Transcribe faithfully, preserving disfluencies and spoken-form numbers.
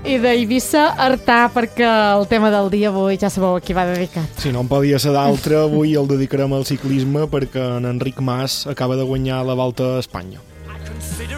I d'Eivissa, Artà, perquè el tema del dia avui ja sabeu a qui va dedicat. Si no en podia ser d'altre, avui el dedicarem al ciclisme perquè en Enric Mas acaba de guanyar la Volta a Espanya.